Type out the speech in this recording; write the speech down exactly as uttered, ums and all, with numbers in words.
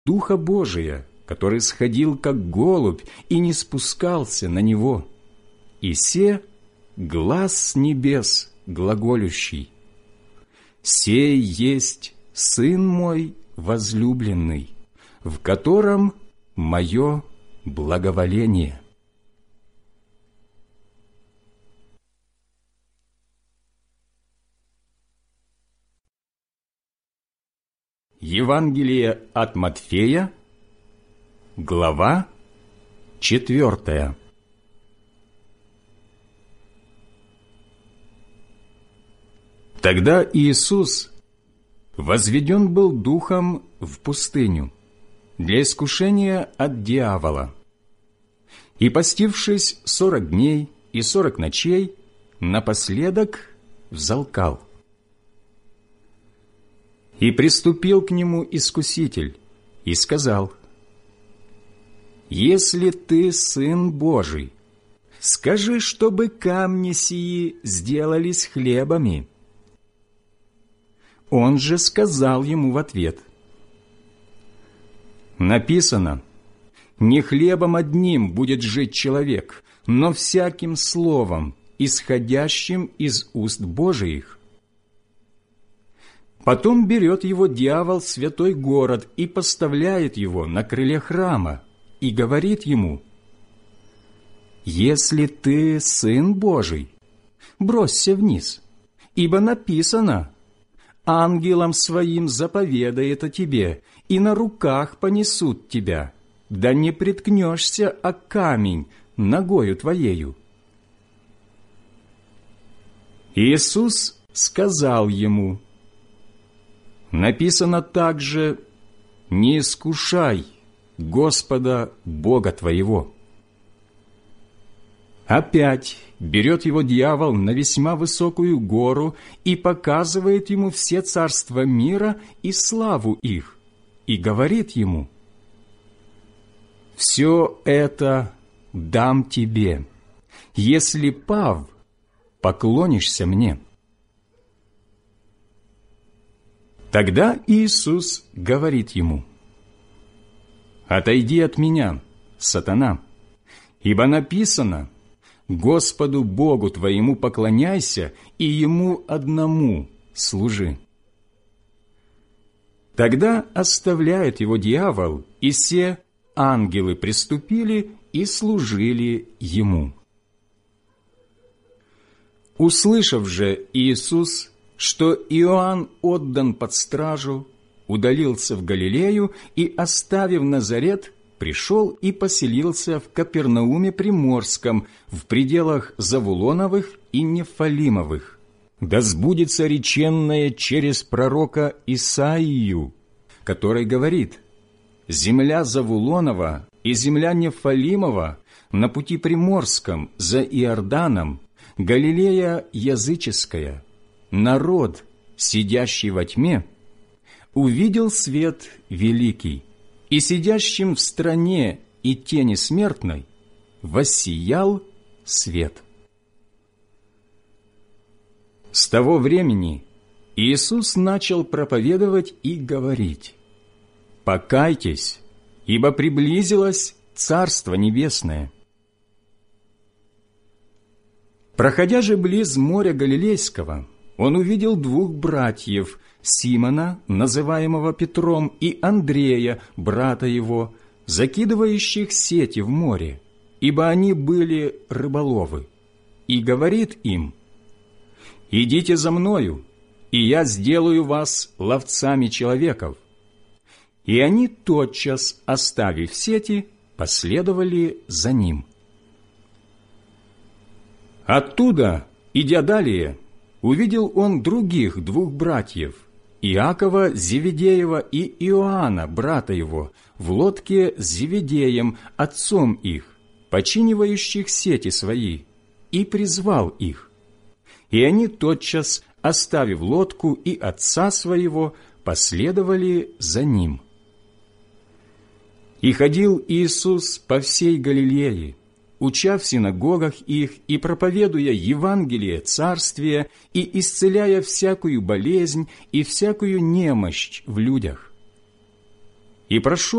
Духа Божия, который сходил как голубь и не спускался на него, и се глас с небес глаголющий: «Сей есть Сын мой возлюбленный, в котором мое благоволение». Евангелие от Матфея, глава четвертая. Тогда Иисус возведен был Духом в пустыню для искушения от дьявола. И, постившись сорок дней и сорок ночей, напоследок взалкал. И приступил к нему искуситель и сказал: «Если ты Сын Божий, скажи, чтобы камни сии сделались хлебами». Он же сказал ему в ответ: «Написано: не хлебом одним будет жить человек, но всяким словом, исходящим из уст Божиих». Потом берет его дьявол в святой город и поставляет его на крыле храма и говорит ему: «Если ты Сын Божий, бросься вниз, ибо написано: ангелам своим заповедает о тебе, и на руках понесут тебя, да не приткнешься о камень ногою твоею». Иисус сказал ему: «Написано также: не искушай Господа Бога твоего». Опять берет его дьявол на весьма высокую гору и показывает ему все царства мира и славу их, и говорит ему: «Все это дам тебе, если, пав, поклонишься мне». Тогда Иисус говорит ему: «Отойди от меня, сатана, ибо написано: Господу Богу твоему поклоняйся и Ему одному служи». Тогда оставляет его дьявол, и все ангелы приступили и служили ему. Услышав же Иисус, что Иоанн отдан под стражу, удалился в Галилею и, оставив Назарет, пришел и поселился в Капернауме Приморском, в пределах Завулоновых и Нефалимовых. Да сбудется реченное через пророка Исаию, который говорит: «Земля Завулонова и земля Нефалимова на пути Приморском, за Иорданом, Галилея языческая, народ, сидящий во тьме, увидел свет великий, и сидящим в стране и тени смертной воссиял свет». С того времени Иисус начал проповедовать и говорить: «Покайтесь, ибо приблизилось Царство Небесное». Проходя же близ моря Галилейского, он увидел двух братьев, Симона, называемого Петром, и Андрея, брата его, закидывающих сети в море, ибо они были рыболовы, и говорит им: «Идите за мною, и я сделаю вас ловцами человеков». И они, тотчас оставив сети, последовали за ним. Оттуда, идя далее, увидел он других двух братьев, Иакова Зеведеева и Иоанна, брата его, в лодке с Зеведеем, отцом их, починивающих сети свои, и призвал их. И они, тотчас оставив лодку и отца своего, последовали за ним. И ходил Иисус по всей Галилее, уча в синагогах их и проповедуя Евангелие Царствия и исцеляя всякую болезнь и всякую немощь в людях. и прошел